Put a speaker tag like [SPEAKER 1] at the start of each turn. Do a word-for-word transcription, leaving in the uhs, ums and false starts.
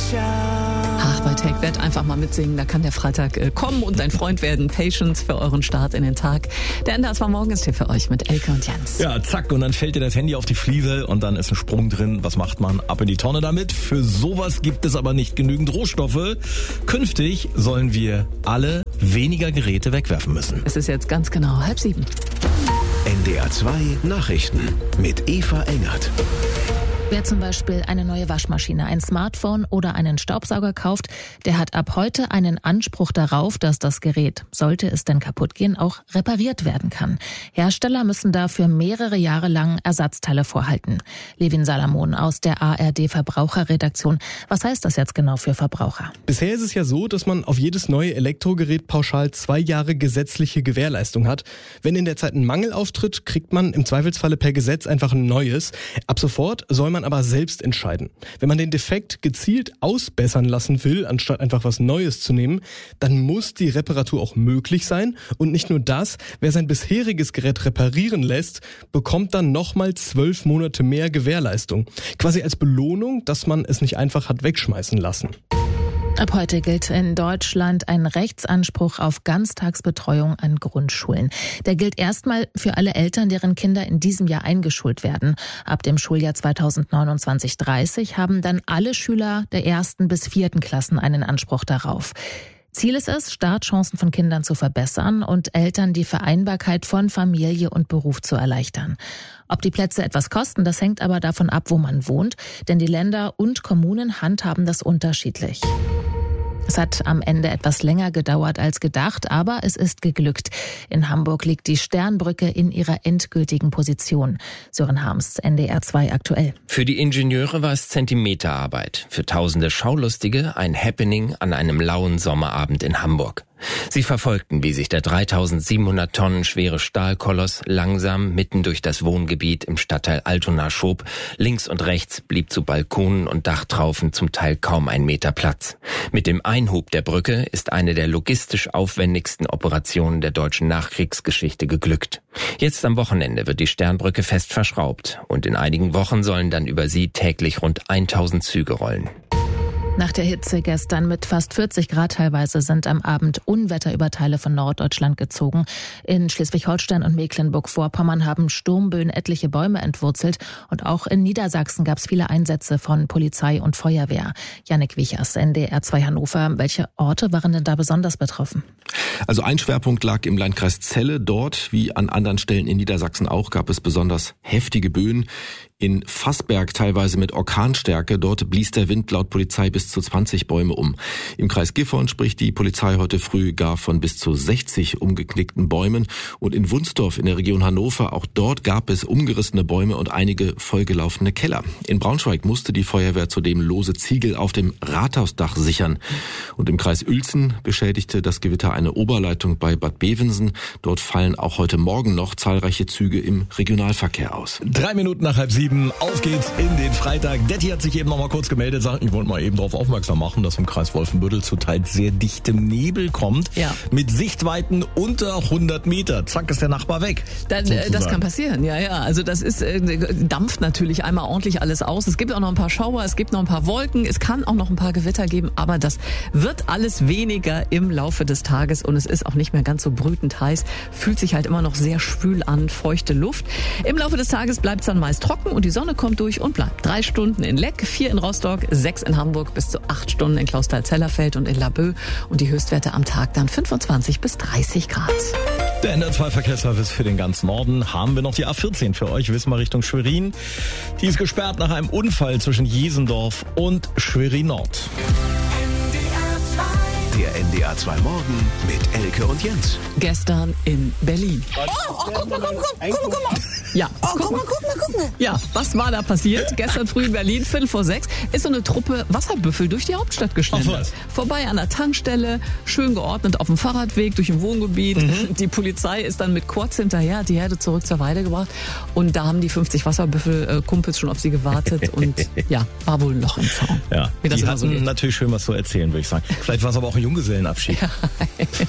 [SPEAKER 1] Ach, bei Take That einfach mal mitsingen, da kann der Freitag äh, kommen und ein Freund werden. Patience für euren Start in den Tag. Der N D R zwei Morgen ist hier für euch mit Elke und Jens.
[SPEAKER 2] Ja, zack, und dann fällt dir das Handy auf die Fliese und dann ist ein Sprung drin. Was macht man? Ab in die Tonne damit. Für sowas gibt es aber nicht genügend Rohstoffe. Künftig sollen wir alle weniger Geräte wegwerfen müssen.
[SPEAKER 1] Es ist jetzt ganz genau halb sieben.
[SPEAKER 3] N D R zwei Nachrichten mit Eva Engert.
[SPEAKER 4] Wer zum Beispiel eine neue Waschmaschine, ein Smartphone oder einen Staubsauger kauft, der hat ab heute einen Anspruch darauf, dass das Gerät, sollte es denn kaputt gehen, auch repariert werden kann. Hersteller müssen dafür mehrere Jahre lang Ersatzteile vorhalten. Levin Salamon aus der A R D Verbraucherredaktion. Was heißt das jetzt genau für Verbraucher?
[SPEAKER 5] Bisher ist es ja so, dass man auf jedes neue Elektrogerät pauschal zwei Jahre gesetzliche Gewährleistung hat. Wenn in der Zeit ein Mangel auftritt, kriegt man im Zweifelsfalle per Gesetz einfach ein neues. Ab sofort soll man aber selbst entscheiden. Wenn man den Defekt gezielt ausbessern lassen will, anstatt einfach was Neues zu nehmen, dann muss die Reparatur auch möglich sein. Und nicht nur das, wer sein bisheriges Gerät reparieren lässt, bekommt dann nochmal zwölf Monate mehr Gewährleistung. Quasi als Belohnung, dass man es nicht einfach hat wegschmeißen lassen.
[SPEAKER 4] Ab heute gilt in Deutschland ein Rechtsanspruch auf Ganztagsbetreuung an Grundschulen. Der gilt erstmal für alle Eltern, deren Kinder in diesem Jahr eingeschult werden. Ab dem Schuljahr zweitausendneunundzwanzig dreißig haben dann alle Schüler der ersten bis vierten Klassen einen Anspruch darauf. Ziel ist es, Startchancen von Kindern zu verbessern und Eltern die Vereinbarkeit von Familie und Beruf zu erleichtern. Ob die Plätze etwas kosten, das hängt aber davon ab, wo man wohnt, denn die Länder und Kommunen handhaben das unterschiedlich. Es hat am Ende etwas länger gedauert als gedacht, aber es ist geglückt. In Hamburg liegt die Sternbrücke in ihrer endgültigen Position. Sören Harms, N D R zwei aktuell.
[SPEAKER 6] Für die Ingenieure war es Zentimeterarbeit. Für tausende Schaulustige ein Happening an einem lauen Sommerabend in Hamburg. Sie verfolgten, wie sich der dreitausendsiebenhundert Tonnen schwere Stahlkoloss langsam mitten durch das Wohngebiet im Stadtteil Altona schob. Links und rechts blieb zu Balkonen und Dachtraufen zum Teil kaum ein Meter Platz. Mit dem Einhub der Brücke ist eine der logistisch aufwendigsten Operationen der deutschen Nachkriegsgeschichte geglückt. Jetzt am Wochenende wird die Sternbrücke fest verschraubt und in einigen Wochen sollen dann über sie täglich rund tausend Züge rollen.
[SPEAKER 4] Nach der Hitze gestern mit fast vierzig Grad teilweise sind am Abend Unwetter über Teile von Norddeutschland gezogen. In Schleswig-Holstein und Mecklenburg-Vorpommern haben Sturmböen etliche Bäume entwurzelt. Und auch in Niedersachsen gab es viele Einsätze von Polizei und Feuerwehr. Jannik Wiechers, N D R zwei Hannover. Welche Orte waren denn da besonders betroffen?
[SPEAKER 7] Also ein Schwerpunkt lag im Landkreis Celle. Dort, wie an anderen Stellen in Niedersachsen auch, gab es besonders heftige Böen. In Fassberg teilweise mit Orkanstärke. Dort blies der Wind laut Polizei bis zu zwanzig Bäume um. Im Kreis Gifhorn spricht die Polizei heute früh gar von bis zu sechzig umgeknickten Bäumen. Und in Wunsdorf in der Region Hannover, auch dort gab es umgerissene Bäume und einige vollgelaufene Keller. In Braunschweig musste die Feuerwehr zudem lose Ziegel auf dem Rathausdach sichern. Und im Kreis Uelzen beschädigte das Gewitter eine Oberleitung bei Bad Bevensen. Dort fallen auch heute Morgen noch zahlreiche Züge im Regionalverkehr aus.
[SPEAKER 2] Drei Minuten nach halb sieben. Auf geht's in den Freitag. Detti hat sich eben noch mal kurz gemeldet, sagt, ich wollte mal eben darauf aufmerksam machen, dass im Kreis Wolfenbüttel zu teils sehr dichtem Nebel kommt.
[SPEAKER 1] Ja.
[SPEAKER 2] Mit Sichtweiten unter hundert Meter. Zack, ist der Nachbar weg.
[SPEAKER 1] Dann, das kann passieren, ja, ja. Also das ist, äh, dampft natürlich einmal ordentlich alles aus. Es gibt auch noch ein paar Schauer, es gibt noch ein paar Wolken, es kann auch noch ein paar Gewitter geben, aber das wird alles weniger im Laufe des Tages und es ist auch nicht mehr ganz so brütend heiß. Fühlt sich halt immer noch sehr schwül an, feuchte Luft. Im Laufe des Tages bleibt es dann meist trocken und die Sonne kommt durch und bleibt. Drei Stunden in Leck, vier in Rostock, sechs in Hamburg, bis zu acht Stunden in Clausthal-Zellerfeld und in Laboe. Und die Höchstwerte am Tag dann fünfundzwanzig bis dreißig Grad.
[SPEAKER 2] Der N D R zwei Verkehrsservice für den ganzen Norden. Haben wir noch die A vierzehn für euch, Wismar Richtung Schwerin. Die ist gesperrt nach einem Unfall zwischen Jesendorf und Schwerin Nord.
[SPEAKER 3] Der N D R zwei Morgen mit Elke und Jens.
[SPEAKER 1] Gestern in Berlin.
[SPEAKER 8] Oh, oh, guck mal, guck mal, guck mal, guck mal.
[SPEAKER 1] Ja,
[SPEAKER 8] oh, guck mal, guck mal, guck mal.
[SPEAKER 1] Ja, was war da passiert? Gestern früh in Berlin, Viertel vor sechs, ist so eine Truppe Wasserbüffel durch die Hauptstadt geschlendert. Vorbei an der Tankstelle, schön geordnet auf dem Fahrradweg, durch ein Wohngebiet. Mhm. Die Polizei ist dann mit Quads hinterher, hat die Herde zurück zur Weide gebracht. Und da haben die fünfzig Wasserbüffel-Kumpels schon auf sie gewartet. Und ja, war wohl ein Loch im Zaun.
[SPEAKER 2] Ja,
[SPEAKER 1] wie das
[SPEAKER 2] die
[SPEAKER 1] immer
[SPEAKER 2] hatten
[SPEAKER 1] so geht.
[SPEAKER 2] Natürlich schön was zu erzählen, würde ich sagen. Vielleicht war es aber auch ein Junggesellenabschied.
[SPEAKER 1] Ja.